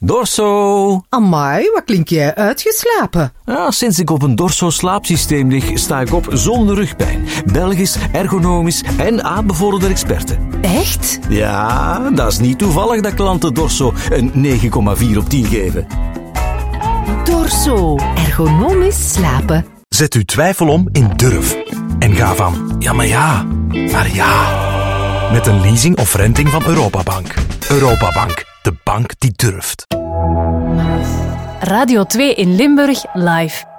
Dorso! Amai, wat klink jij uitgeslapen? Ja, sinds ik op een Dorso-slaapsysteem lig, sta ik op zonder rugpijn. Belgisch, ergonomisch en aanbevorderde experten. Echt? Ja, dat is niet toevallig dat klanten Dorso een 9,4 op 10 geven. Dorso. Ergonomisch slapen. Zet uw twijfel om in durf. En ga van ja, maar ja, naar ja. Met een leasing of renting van Europabank. Europabank, de bank die durft. Radio 2 in Limburg live.